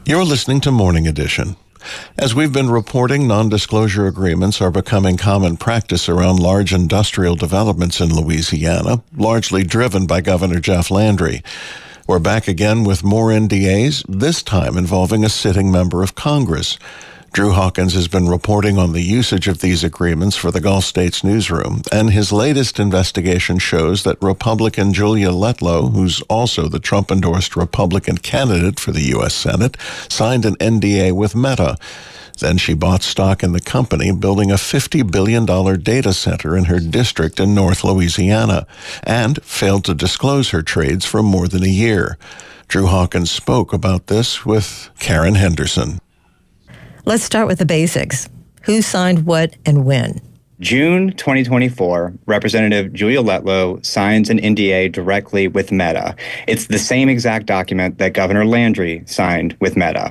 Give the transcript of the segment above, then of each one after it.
You're listening to Morning Edition. As we've been reporting, non-disclosure agreements are becoming common practice around large industrial developments in Louisiana, largely driven by Governor Jeff Landry. We're back again with more NDAs, this time involving a sitting member of Congress. Drew Hawkins has been reporting on the usage of these agreements for the Gulf States newsroom, and his latest investigation shows that Republican Julia Letlow, who's also the Trump-endorsed Republican candidate for the U.S. Senate, signed an NDA with Meta. Then she bought stock in the company building a $50 billion data center in her district in North Louisiana, and failed to disclose her trades for more than a year. Drew Hawkins spoke about this with Karen Henderson. Let's start with the basics. Who signed what and when? June 2024, Representative Julia Letlow signs an NDA directly with Meta. It's the same exact document that Governor Landry signed with Meta.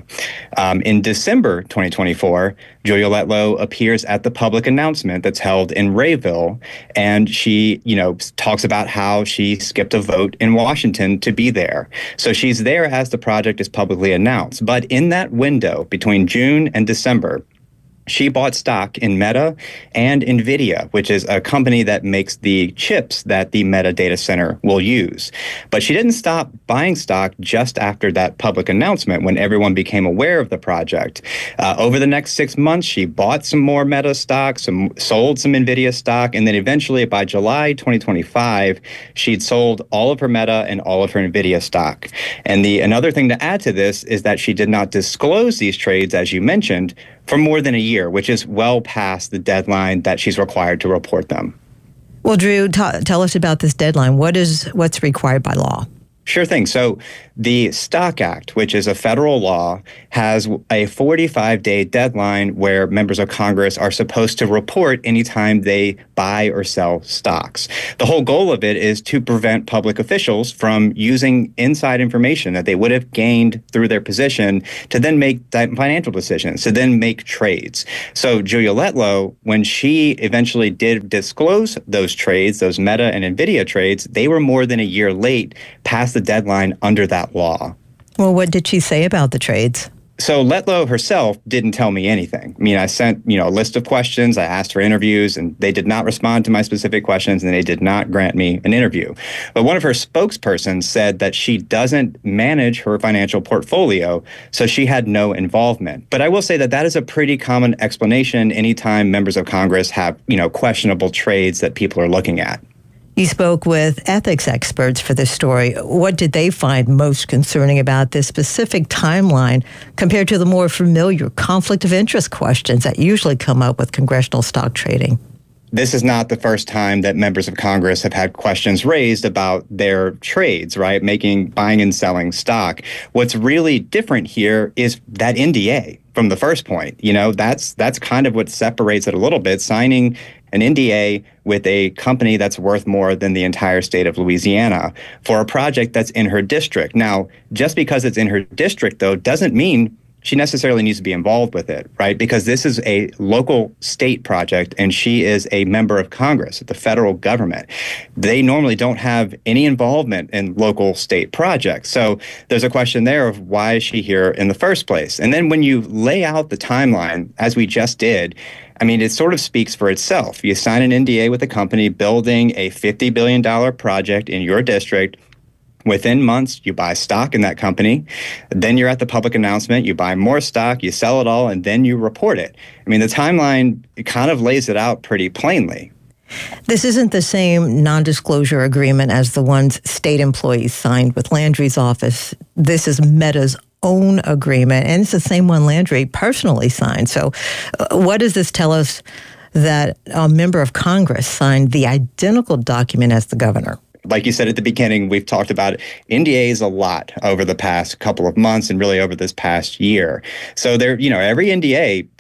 In December 2024, Julia Letlow appears at the public announcement that's held in Rayville, and she, talks about how she skipped a vote in Washington to be there. So she's there as the project is publicly announced. But in that window between June and December, she bought stock in Meta and NVIDIA, which is a company that makes the chips that the Meta data center will use. But she didn't stop buying stock just after that public announcement when everyone became aware of the project. Over the next 6 months, she bought some more Meta stock, sold some NVIDIA stock, and then eventually by July 2025, she'd sold all of her Meta and all of her NVIDIA stock. And another thing to add to this is that she did not disclose these trades, as you mentioned, for more than a year, which is well past the deadline that she's required to report them. Well, Drew, tell us about this deadline. What's required by law? Sure thing. So the Stock Act, which is a federal law, has a 45-day deadline where members of Congress are supposed to report anytime they buy or sell stocks. The whole goal of it is to prevent public officials from using inside information that they would have gained through their position to then make financial decisions, to then make trades. So Julia Letlow, when she eventually did disclose those trades, those Meta and NVIDIA trades, they were more than a year late past the deadline under that law. Well, what did she say about the trades? So Letlow herself didn't tell me anything. I mean, I sent, a list of questions. I asked for interviews, and they did not respond to my specific questions, and they did not grant me an interview. But one of her spokespersons said that she doesn't manage her financial portfolio, so she had no involvement. But I will say that that is a pretty common explanation anytime members of Congress have, questionable trades that people are looking at. You spoke with ethics experts for this story. What did they find most concerning about this specific timeline compared to the more familiar conflict of interest questions that usually come up with congressional stock trading? This is not the first time that members of Congress have had questions raised about their trades, right? Buying and selling stock. What's really different here is that NDA from the first point. That's kind of what separates it a little bit. Signing an NDA with a company that's worth more than the entire state of Louisiana for a project that's in her district. Now, just because it's in her district, though, doesn't mean she necessarily needs to be involved with it, right? Because this is a local state project, and she is a member of Congress, the federal government. They normally don't have any involvement in local state projects. So there's a question there of why is she here in the first place? And then when you lay out the timeline, as we just did, it sort of speaks for itself. You sign an NDA with a company building a $50 billion project in your district. Within months, you buy stock in that company. Then you're at the public announcement. You buy more stock, you sell it all, and then you report it. The timeline kind of lays it out pretty plainly. This isn't the same non-disclosure agreement as the ones state employees signed with Landry's office. This is Meta's own agreement, and it's the same one Landry personally signed. So what does this tell us that a member of Congress signed the identical document as the governor? Like you said at the beginning, we've talked about NDAs a lot over the past couple of months and really over this past year. So every NDA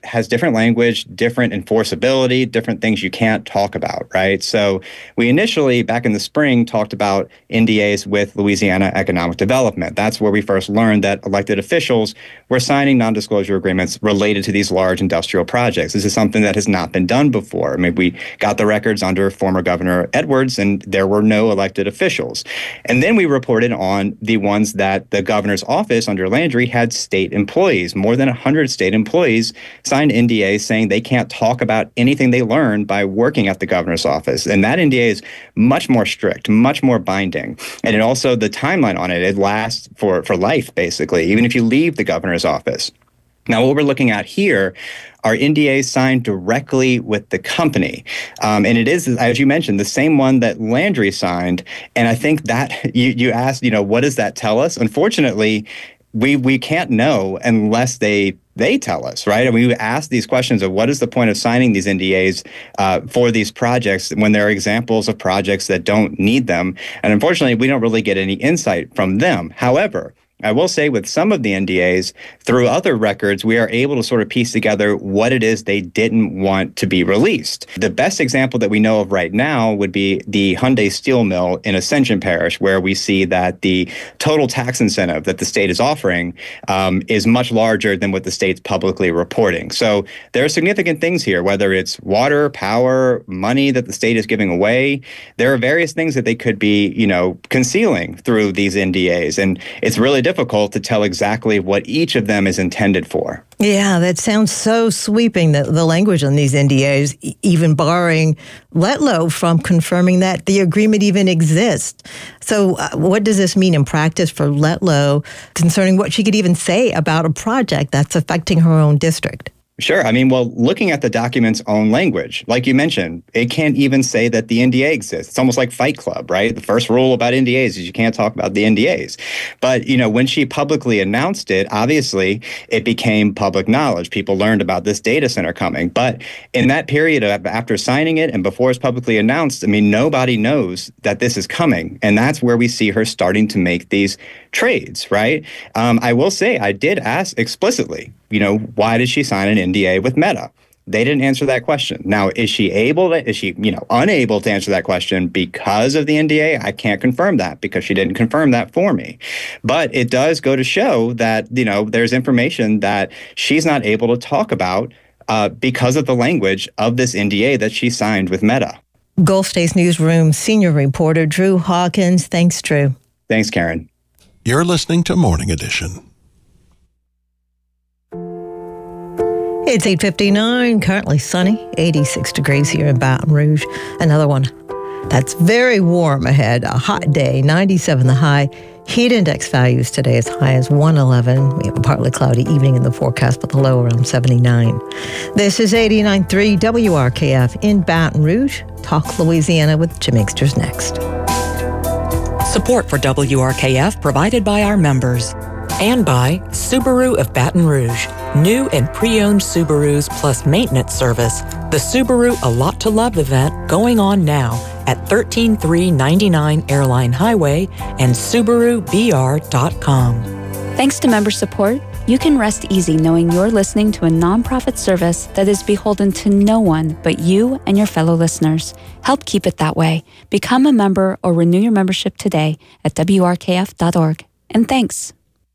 has different language, different enforceability, different things you can't talk about, right? So we initially, back in the spring, talked about NDAs with Louisiana Economic Development. That's where we first learned that elected officials were signing non-disclosure agreements related to these large industrial projects. This is something that has not been done before. I mean, we got the records under former Governor Edwards, and there were no elected officials. And then we reported on the ones that the governor's office under Landry had state employees. More than 100 state employees signed NDAs saying they can't talk about anything they learned by working at the governor's office. And that NDA is much more strict, much more binding. And it also, the timeline on it, it lasts for life, basically, even if you leave the governor's office. Now, what we're looking at here are NDAs signed directly with the company. And it is, as you mentioned, the same one that Landry signed. And I think that you asked, what does that tell us? Unfortunately, we can't know unless they tell us, right? And we ask these questions of what is the point of signing these NDAs for these projects when there are examples of projects that don't need them. And unfortunately, we don't really get any insight from them. However, I will say with some of the NDAs, through other records, we are able to sort of piece together what it is they didn't want to be released. The best example that we know of right now would be the Hyundai steel mill in Ascension Parish, where we see that the total tax incentive that the state is offering is much larger than what the state's publicly reporting. So there are significant things here, whether it's water, power, money that the state is giving away. There are various things that they could be, concealing through these NDAs. And it's really difficult to tell exactly what each of them is intended for. Yeah, that sounds so sweeping, the language on these NDAs, even barring Letlow from confirming that the agreement even exists. So what does this mean in practice for Letlow concerning what she could even say about a project that's affecting her own district? Sure. I mean, well, looking at the document's own language, like you mentioned, it can't even say that the NDA exists. It's almost like Fight Club, right? The first rule about NDAs is you can't talk about the NDAs. But, when she publicly announced it, obviously it became public knowledge. People learned about this data center coming. But in that period after signing it and before it's publicly announced, I mean, nobody knows that this is coming. And that's where we see her starting to make these trades, right? I will say I did ask explicitly, why did she sign an NDA with Meta? They didn't answer that question. Now, is she unable to answer that question because of the NDA? I can't confirm that because she didn't confirm that for me. But it does go to show that, there's information that she's not able to talk about because of the language of this NDA that she signed with Meta. Gulf States Newsroom senior reporter Drew Hawkins. Thanks, Drew. Thanks, Karen. You're listening to Morning Edition. It's 8:59, currently sunny, 86 degrees here in Baton Rouge. Another one that's very warm ahead, a hot day, 97 the high. Heat index values today as high as 111. We have a partly cloudy evening in the forecast with a low around 79. This is 89.3 WRKF in Baton Rouge. Talk Louisiana with Jim Inkster's next. Support for WRKF provided by our members and by Subaru of Baton Rouge. New and pre-owned Subarus plus maintenance service. The Subaru A Lot to Love event going on now at 13399 Airline Highway and SubaruBR.com. Thanks to member support, you can rest easy knowing you're listening to a nonprofit service that is beholden to no one but you and your fellow listeners. Help keep it that way. Become a member or renew your membership today at WRKF.org. And thanks.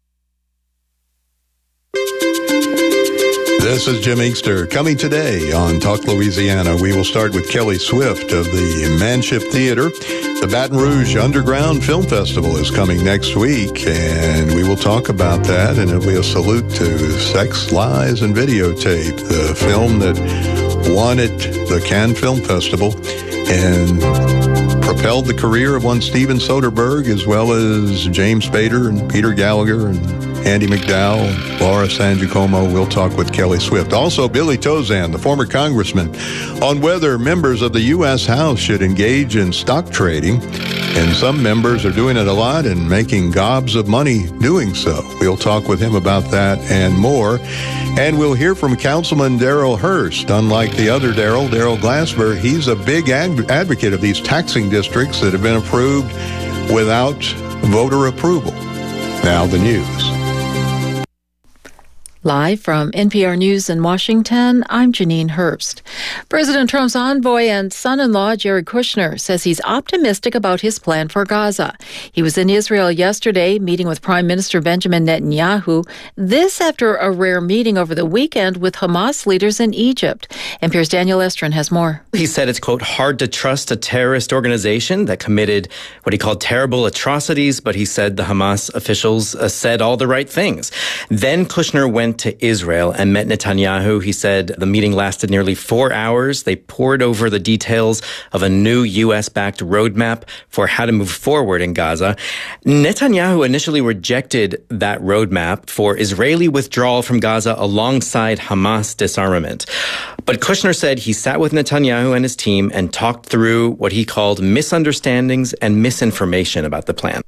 This is Jim Inkster. Coming today on Talk Louisiana, we will start with Kelly Swift of the Manship Theater. The Baton Rouge Underground Film Festival is coming next week, and we will talk about that, and it'll be a salute to Sex, Lies, and Videotape, the film that won at the Cannes Film Festival and propelled the career of one Steven Soderbergh, as well as James Spader and Peter Gallagher and Andy McDowell, Laura San Giacomo. We'll talk with Kelly Swift. Also, Billy Tozan, the former congressman, on whether members of the U.S. House should engage in stock trading. And some members are doing it a lot and making gobs of money doing so. We'll talk with him about that and more. And we'll hear from Councilman Darrell Hurst. Unlike the other Darrell Glasper, he's a big advocate of these taxing districts that have been approved without voter approval. Now the news. Live from NPR News in Washington, I'm Janine Herbst. President Trump's envoy and son-in-law Jared Kushner says he's optimistic about his plan for Gaza. He was in Israel yesterday meeting with Prime Minister Benjamin Netanyahu. This after a rare meeting over the weekend with Hamas leaders in Egypt. NPR's Daniel Estrin has more. He said it's, quote, hard to trust a terrorist organization that committed what he called terrible atrocities, but he said the Hamas officials said all the right things. Then Kushner went to Israel and met Netanyahu. He said the meeting lasted nearly 4 hours. They pored over the details of a new U.S.-backed roadmap for how to move forward in Gaza. Netanyahu initially rejected that roadmap for Israeli withdrawal from Gaza alongside Hamas disarmament. But Kushner said he sat with Netanyahu and his team and talked through what he called misunderstandings and misinformation about the plan.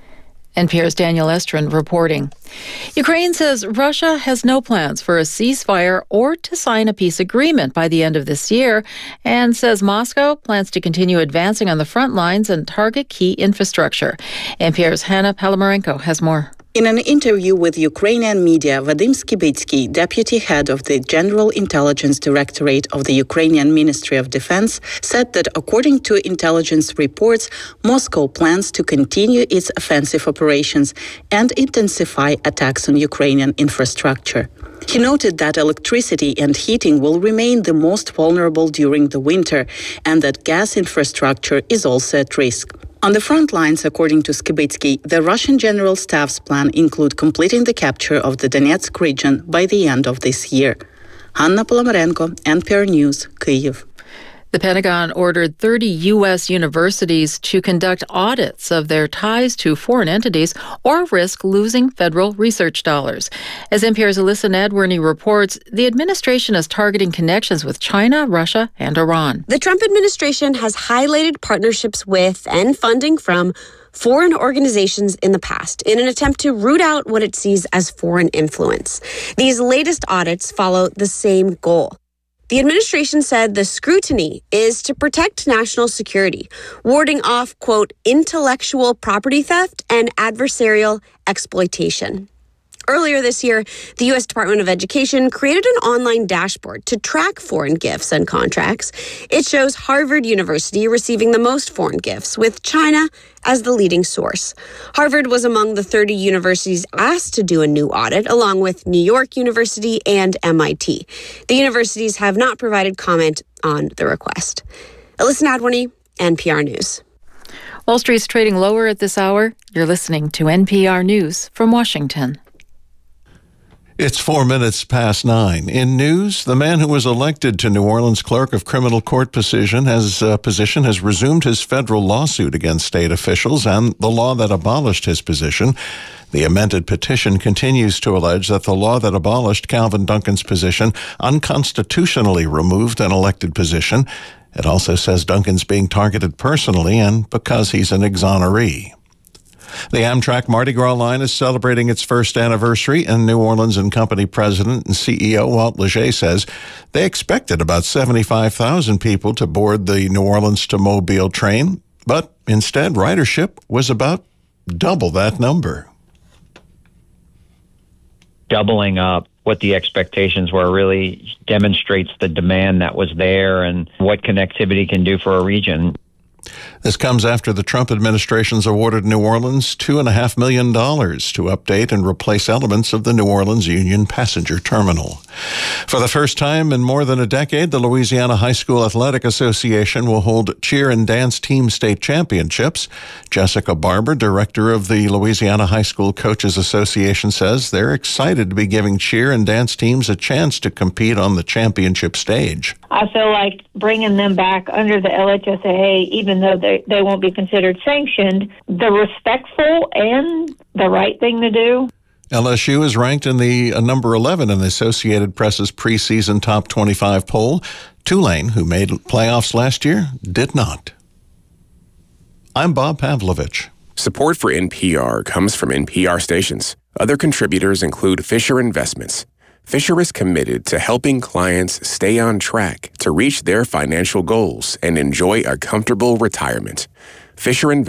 NPR's Daniel Estrin reporting. Ukraine says Russia has no plans for a ceasefire or to sign a peace agreement by the end of this year, and says Moscow plans to continue advancing on the front lines and target key infrastructure. NPR's Hannah Palomarenko has more. In an interview with Ukrainian media, Vadim Skibitsky, deputy head of the General Intelligence Directorate of the Ukrainian Ministry of Defense, said that according to intelligence reports, Moscow plans to continue its offensive operations and intensify attacks on Ukrainian infrastructure. He noted that electricity and heating will remain the most vulnerable during the winter and that gas infrastructure is also at risk. On the front lines, according to Skibitsky, the Russian General Staff's plan include completing the capture of the Donetsk region by the end of this year. Hanna Polomarenko, NPR News, Kyiv. The Pentagon ordered 30 U.S. universities to conduct audits of their ties to foreign entities or risk losing federal research dollars. As NPR's Alyssa Nadworny reports, the administration is targeting connections with China, Russia, and Iran. The Trump administration has highlighted partnerships with and funding from foreign organizations in the past in an attempt to root out what it sees as foreign influence. These latest audits follow the same goal. The administration said the scrutiny is to protect national security, warding off, quote, intellectual property theft and adversarial exploitation. Earlier this year, the U.S. Department of Education created an online dashboard to track foreign gifts and contracts. It shows Harvard University receiving the most foreign gifts, with China as the leading source. Harvard was among the 30 universities asked to do a new audit, along with New York University and MIT. The universities have not provided comment on the request. Alyssa Nadworny, NPR News. Wall Street's trading lower at this hour. You're listening to NPR News from Washington. It's 4 minutes past 9. In news, the man who was elected to New Orleans Clerk of Criminal Court position has resumed his federal lawsuit against state officials and the law that abolished his position. The amended petition continues to allege that the law that abolished Calvin Duncan's position unconstitutionally removed an elected position. It also says Duncan's being targeted personally and because he's an exoneree. The Amtrak Mardi Gras line is celebrating its first anniversary, and New Orleans and Company president and CEO Walt Leger says they expected about 75,000 people to board the New Orleans to Mobile train, but instead ridership was about double that number. Doubling up what the expectations were really demonstrates the demand that was there and what connectivity can do for a region. This comes after the Trump administration's awarded New Orleans $2.5 million to update and replace elements of the New Orleans Union Passenger Terminal. For the first time in more than a decade, the Louisiana High School Athletic Association will hold cheer and dance team state championships. Jessica Barber, director of the Louisiana High School Coaches Association, says they're excited to be giving cheer and dance teams a chance to compete on the championship stage. I feel like bringing them back under the LHSAA, even though they won't be considered sanctioned, the respectful and the right thing to do. LSU is ranked in the number 11 in the Associated Press's preseason top 25 poll. Tulane, who made playoffs last year, did not. I'm Bob Pavlovich. Support for NPR comes from NPR stations. Other contributors include Fisher Investments. Fisher is committed to helping clients stay on track to reach their financial goals and enjoy a comfortable retirement.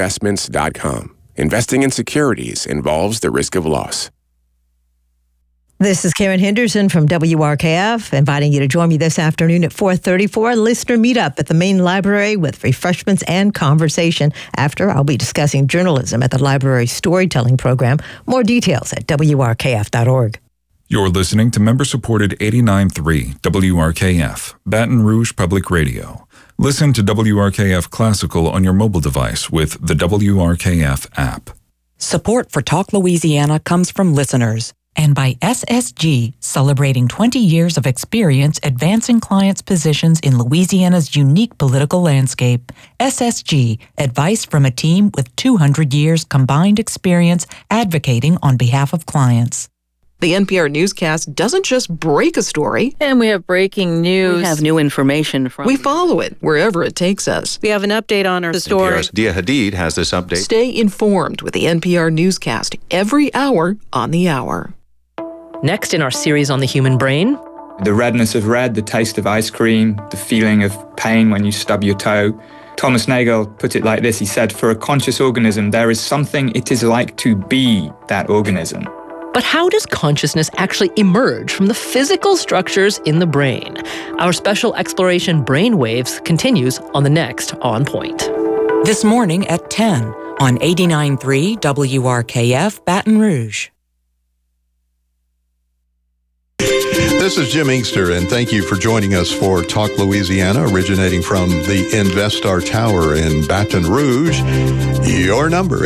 FisherInvestments.com. Investing in securities involves the risk of loss. This is Karen Henderson from WRKF, inviting you to join me this afternoon at 4:30 for a listener meetup at the main library with refreshments and conversation. After, I'll be discussing journalism at the library's storytelling program. More details at WRKF.org. You're listening to member-supported 89.3 WRKF, Baton Rouge Public Radio. Listen to WRKF Classical on your mobile device with the WRKF app. Support for Talk Louisiana comes from listeners and by SSG, celebrating 20 years of experience advancing clients' positions in Louisiana's unique political landscape. SSG, advice from a team with 200 years combined experience advocating on behalf of clients. The NPR newscast doesn't just break a story. And we have breaking news. We have new information from... We follow it wherever it takes us. We have an update on our story. NPR's Dia Hadid has this update. Stay informed with the NPR newscast every hour on the hour. Next in our series on the human brain... The redness of red, the taste of ice cream, the feeling of pain when you stub your toe. Thomas Nagel put it like this. He said, for a conscious organism, there is something it is like to be that organism. But how does consciousness actually emerge from the physical structures in the brain? Our special exploration Brainwaves continues on the next On Point. This morning at 10 on 89.3 WRKF Baton Rouge. This is Jim Inkster, and thank you for joining us for Talk Louisiana, originating from the Investar Tower in Baton Rouge. Your number,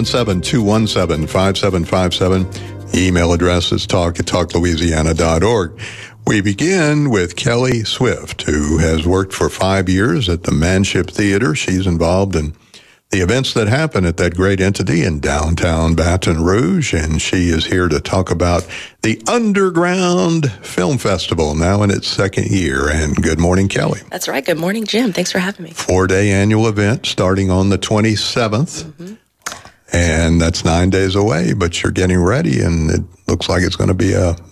877-217-5757. Email address is talk@talklouisiana.org. We begin with Kelly Swift, who has worked for 5 years at the Manship Theater. She's involved in the events that happen at that great entity in downtown Baton Rouge, and she is here to talk about the Underground Film Festival, now in its second year. And good morning, Kelly. That's right. Good morning, Jim. Thanks for having me. 4-day annual event starting on the 27th. Mm-hmm. And that's 9 days away, but you're getting ready, and it looks like it's going to be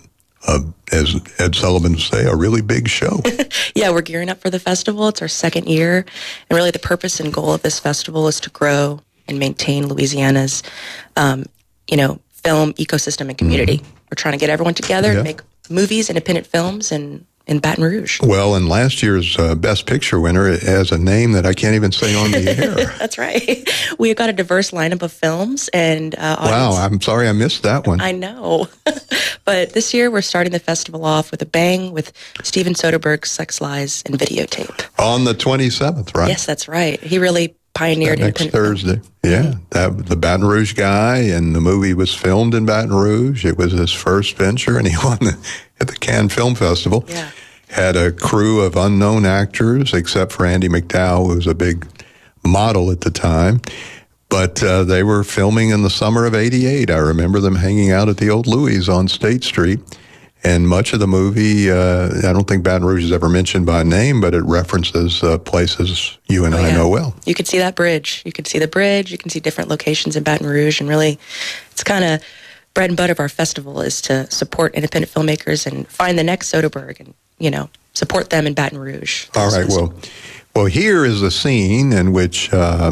as Ed Sullivan would say, a really big show. Yeah, we're gearing up for the festival. It's our second year, and really the purpose and goal of this festival is to grow and maintain Louisiana's, film ecosystem and community. Mm-hmm. We're trying to get everyone together to make movies, independent films, and in Baton Rouge. Well, and last year's Best Picture winner has a name that I can't even say on the air. That's right. We've got a diverse lineup of films. And wow, I'm sorry I missed that one. I know. But this year we're starting the festival off with a bang with Steven Soderbergh's Sex, Lies, and Videotape. On the 27th, right? Yes, that's right. He really pioneered next Thursday. Yeah, the Baton Rouge guy, and the movie was filmed in Baton Rouge. It was his first venture, and he won at the Cannes Film Festival. Yeah. Had a crew of unknown actors, except for Andy McDowell, who was a big model at the time. But they were filming in the summer of '88. I remember them hanging out at the old Louis on State Street. And much of the movie, I don't think Baton Rouge is ever mentioned by name, but it references places you and I know well. You could see that bridge. You could see the bridge. You can see different locations in Baton Rouge. And really, it's kind of bread and butter of our festival is to support independent filmmakers and find the next Soderbergh and, support them in Baton Rouge. All right. Well, here is a scene in which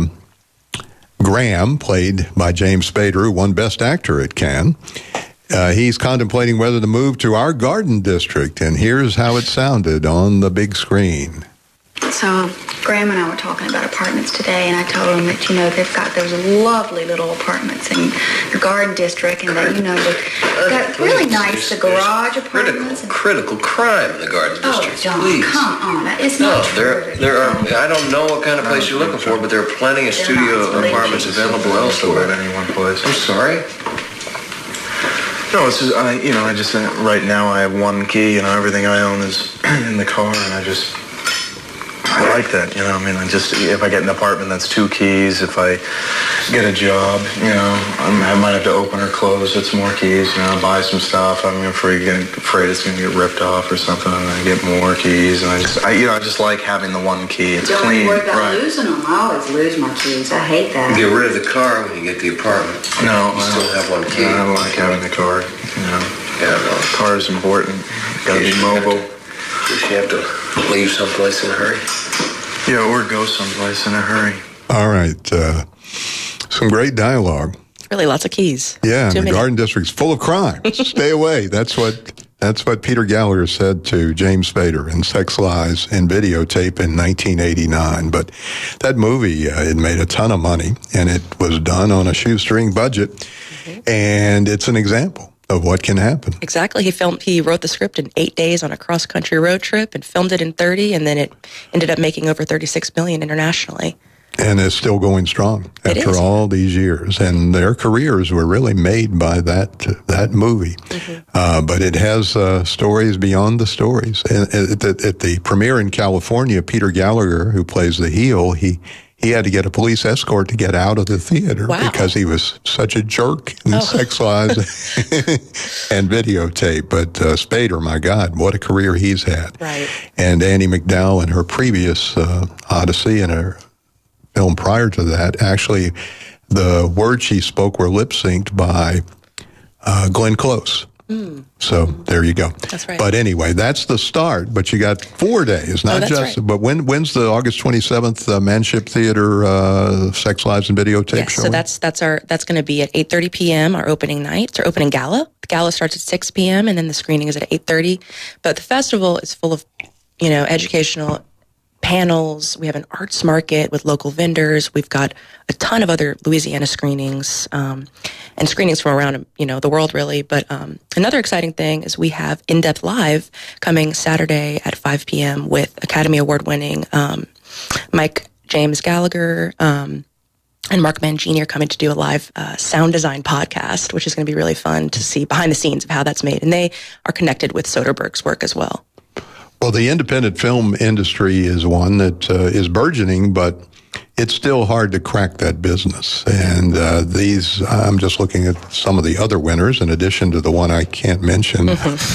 Graham, played by James Spader, who won Best Actor at Cannes, he's contemplating whether to move to our garden district, and here's how it sounded on the big screen. So Graham and I were talking about apartments today, and I told him that, they've got those lovely little apartments in your garden district, and that, they've got really nice garage apartments. Critical crime in the garden district. Oh, John, please. Come on. It's not true. There are, I don't know what kind of place you're looking for, but there are plenty of studio apartments available elsewhere. At any one place. I'm sorry? No, it's just, I just, right now I have one key, everything I own is in the car, and I like that, if I get an apartment, that's 2 keys. If I get a job, I might have to open or close, it's more keys, buy some stuff. I'm afraid it's going to get ripped off or something, and I get more keys, and I just like having the one key. It's clean. Don't worry about losing them. I always lose my keys. I hate that. Get rid of the car when you get the apartment. No, you still have one key. I don't like having the car, Yeah, no. The car is important. Got to be mobile. You have to leave someplace in a hurry. Yeah, or go someplace in a hurry. All right. Some great dialogue. really lots of keys. Yeah, Too the many. Garden District's full of crime. Stay away. That's what Peter Gallagher said to James Spader in Sex, Lies, and Videotape in 1989. But that movie, it made a ton of money, and it was done on a shoestring budget, and it's an example of what can happen. Exactly. He wrote the script in 8 days on a cross-country road trip and filmed it in 30, and then it ended up making over $36 million internationally. And it's still going strong after all these years. And their careers were really made by that movie. But it has stories beyond the stories. And at the premiere in California, Peter Gallagher, who plays the heel, he had to get a police escort to get out of the theater because he was such a jerk in Sex, Lies, and Videotape. But Spader, my God, what a career he's had. Right. And Andie MacDowell in her previous Odyssey and her film prior to that, actually, the words she spoke were lip-synced by Glenn Close. So there you go. That's right. But anyway, that's the start. But you got 4 days, not just. Right. But when's the August 27th Manship Theater Sex, Lies, and Videotape show? So that's going to be at 8:30 p.m. Our opening night. It's our opening gala. The gala starts at 6 p.m. and then the screening is at 8:30. But the festival is full of, educational panels. We have an arts market with local vendors. We've got a ton of other Louisiana screenings and screenings from around, the world, really. But another exciting thing is we have In-Depth Live coming Saturday at 5 p.m. with Academy Award-winning Mike James Gallagher and Mark Mangini are coming to do a live sound design podcast, which is going to be really fun to see behind the scenes of how that's made. And they are connected with Soderbergh's work as well. Well, the independent film industry is one that is burgeoning, but it's still hard to crack that business. And I'm just looking at some of the other winners, in addition to the one I can't mention.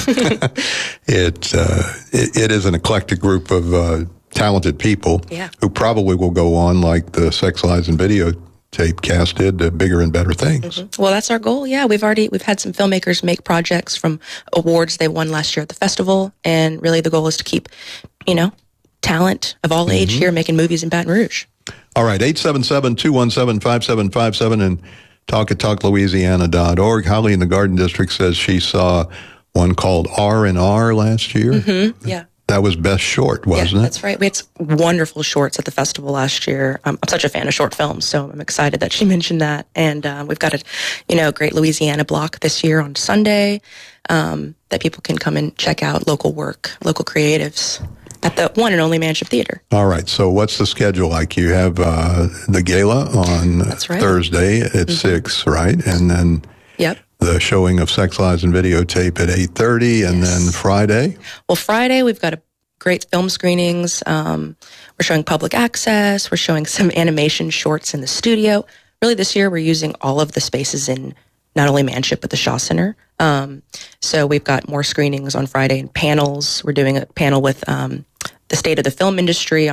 It is an eclectic group of talented people who probably will go on like the Sex, Lies, and Videotape cast did, bigger and better things. Well, that's our goal. Yeah, we've had some filmmakers make projects from awards they won last year at the festival, and really the goal is to keep, talent of all age here making movies in Baton Rouge. All right, 877-217-5757 and talk at talklouisiana.org. Holly in the Garden District says she saw one called R&R last year. Yeah. That was Best Short, wasn't it? That's right. We had wonderful shorts at the festival last year. I'm such a fan of short films, so I'm excited that she mentioned that. And we've got a, great Louisiana block this year on Sunday that people can come and check out local work, local creatives at the one and only Manship Theater. All right. So what's the schedule like? You have the gala on Thursday at 6, right? And then the showing of Sex, Lies, and Videotape at 8:30, and then Friday? Well, Friday we've got great film screenings. We're showing public access. We're showing some animation shorts in the studio. Really, this year we're using all of the spaces in not only Manship but the Shaw Center. So we've got more screenings on Friday and panels. We're doing a panel with the state of the film industry